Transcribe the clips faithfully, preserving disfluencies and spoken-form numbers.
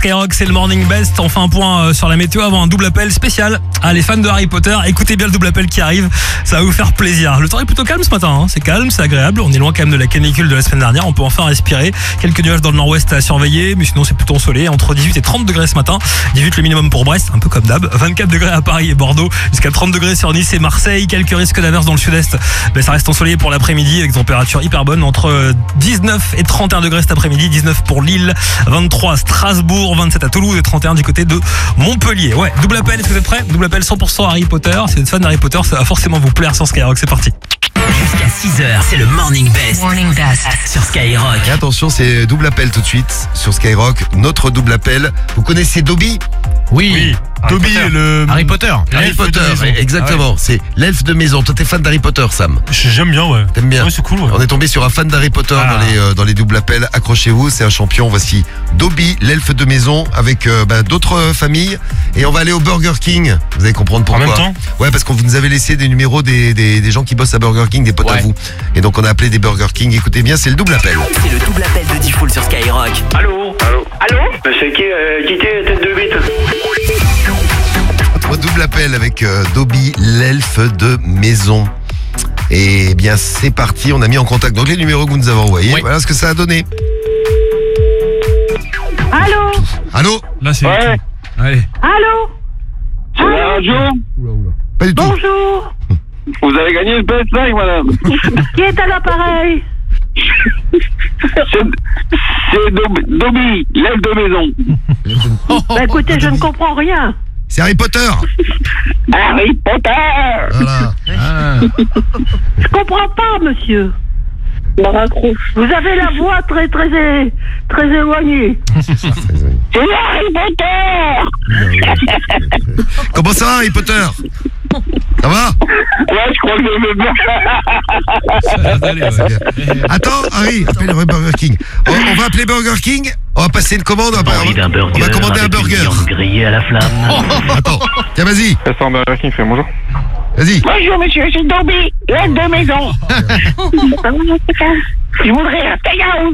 Skyrock, c'est le Morning Best. On fait un point euh, sur la météo avant un double appel spécial. Ah, les fans de Harry Potter, écoutez bien le double appel qui arrive, ça va vous faire plaisir. Le temps est plutôt calme ce matin, hein. C'est calme, c'est agréable. On est loin quand même de la canicule de la semaine dernière, on peut enfin respirer. Quelques nuages dans le nord-ouest à surveiller, mais sinon c'est plutôt ensoleillé. Entre dix-huit et trente degrés ce matin, dix-huit le minimum pour Brest, un peu comme d'hab. vingt-quatre degrés à Paris et Bordeaux, jusqu'à trente degrés sur Nice et Marseille. Quelques risques d'averses dans le sud-est, ben, ça reste ensoleillé pour l'après-midi avec des températures hyper bonnes, entre dix-neuf et trente et un degrés cet après-midi. Dix-neuf pour Lille, vingt-trois à Strasbourg, vingt-sept à Toulouse et trente et un du côté de Montpellier. Ouais, double appel, est-ce que vous êtes prêts? Double appel cent pour cent Harry Potter. Si vous êtes fan d'Harry Potter, ça va forcément vous plaire sur Skyrock, c'est parti. Jusqu'à six heures, c'est le Morning Best. Morning Best sur Skyrock. Et attention, c'est double appel tout de suite sur Skyrock. Notre double appel. Vous connaissez Dobby? Oui. Oui. Dobby, le Harry Potter. Harry Potter, exactement. Ah ouais. C'est l'elfe de maison. Toi, t'es fan d'Harry Potter, Sam? J'aime bien, ouais. T'aimes bien? Ouais, c'est cool, ouais. On est tombé sur un fan d'Harry Potter Ah. dans les euh, dans les doubles appels. Accrochez-vous, c'est un champion. Voici Dobby, l'elfe de maison, avec euh, bah, d'autres euh, familles. Et on va aller au Burger King. Vous allez comprendre pourquoi. En même temps? Ouais, parce qu'on vous nous avait laissé des numéros des, des, des gens qui bossent à Burger King, des potes à Ouais. vous. Et donc on a appelé des Burger King. Écoutez bien, c'est le double appel. C'est le double appel de Diffoul sur Skyrock. Allô Allô Allô C'est qui, euh, qui t'es, tête de bite? Notre double appel avec euh, Dobby, l'elfe de maison. Et bien c'est parti, on a mis en contact donc les numéros que vous nous avez envoyés. Oui. Voilà ce que ça a donné. Allô Allô? Là, c'est. Ouais, Allez. Allô c'est la radio. Pas du tout. Bonjour. Vous avez gagné le P S cinq, madame. Qui est à l'appareil? C'est, c'est Dob- Dobby, l'elfe de maison. Bah écoutez, je ne comprends rien. C'est Harry Potter. Harry Potter. Voilà. Ah. Je comprends pas, monsieur. Vous avez la voix très très é- très éloignée. C'est Harry Potter. Comment ça va Harry Potter? Ça va? Ouais, je crois que je vais bien. Ça a l'air d'aller, ouais. Attends, Harry, appelle le Burger King. On, on va appeler Burger King. On va passer une commande. On va, Envie d'un burger on va commander un avec une burger. viande grillée à la flamme. Attends, tiens, vas-y, Restaurant Burger King fait bonjour. vas-y. Bonjour monsieur, c'est Dobby, l'elfe de maison. Je voudrais un steakhouse.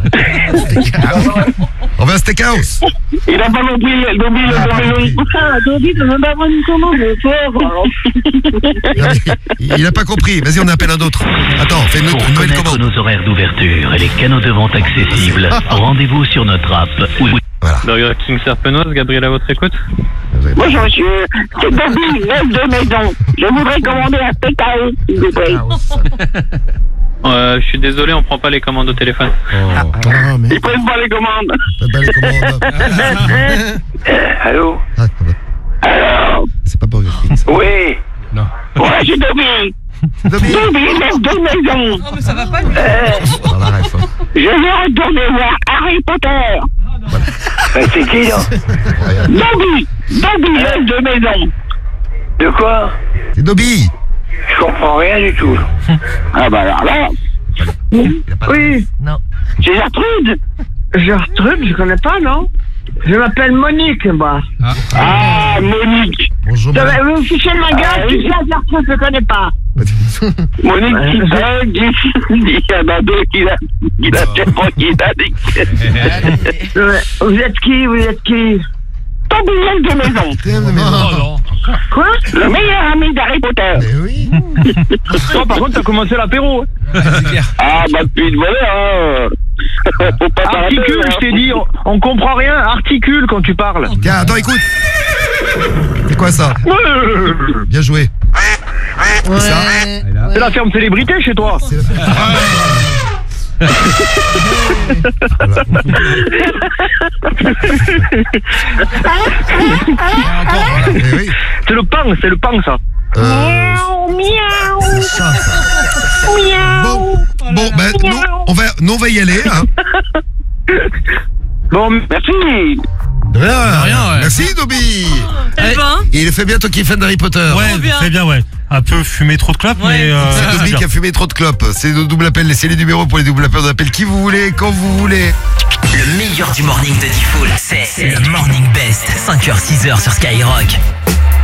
On va à Steakhouse. Il a pas compris, Dobby, l'elfe de maison. Ah, Dobby, tu veux m'avoir une commande, pauvre. Non, mais il a pas compris. Vas-y, on appelle un autre. Attends, fais une, Pour autre- une nouvelle connaître commande. nos horaires d'ouverture et les canaux de vente accessibles, rendez-vous sur notre app ou Voilà. Burger King Serpenoise, Gabriel à votre écoute. Bonjour monsieur, c'est Dobby, l'elfe de maison. Je voudrais commander un steakhouse, s'il vous plaît. Euh, je suis désolé, on prend pas les commandes au téléphone. Ah, mais Ils prennent pas les commandes. faites pas les commandes. Allô Ah, bah, Alors c'est pas Burger King, ça. Oui. Non. Ouais, c'est Dobby. Dobby. Dobby, l'elfe de maison. Dans la ref, hein. Je veux retourner voir Harry Potter. Ben, c'est qui, là? Incroyable. Dobby. Dobby, l'elfe de maison. De quoi? C'est Dobby. Je comprends rien du tout. Ah bah alors là, Il a pas de- Oui, c'est Gertrude. Gertrude, je connais pas, non? Je m'appelle Monique, moi. Ah, Monique. Bonjour, Ça madame. va, vous fichez de ma gueule, tu sais, Gertrude, je connais pas. Monique qui bug, il y en a deux qui l'a, qui l'a tellement qu'il a dit. Ouais. Vous êtes qui, vous êtes qui? Dobby, l'elfe de maison. T'es un de mes enfants. non. Quoi? Le meilleur ami d'Harry Potter. Mais oui. Toi, par contre, t'as commencé l'apéro. C'est clair. Ah, bah, depuis de bonheur, hein. Faut pas t'arrêter. Articule, je t'ai dit, on, on comprend rien, articule quand tu parles. Tiens, attends, écoute. C'est quoi ça? Bien joué. C'est ça? C'est la ferme célébrité chez toi. C'est- Voilà. Eh oui. C'est le pain, c'est le pain ça. Euh, c'est le chat, ça. Bon, bon, ben, nous, on va, nous, on va y aller, hein. Bon, merci. De rien, rien, ouais. Merci, Dobby. Eh ben, Et il fait bien, toi qui es fan d'Harry Potter. Ouais, bien. c'est bien, ouais. Un peu fumé trop de clopes, mais. Euh, C'est Dobby bien. qui a fumé trop de clopes. C'est le double appel. Laissez les numéros pour les doubles appels. On appelle qui vous voulez, quand vous voulez. le meilleur du morning de Diffoul. C'est le Morning Best, cinq heures six heures sur Skyrock.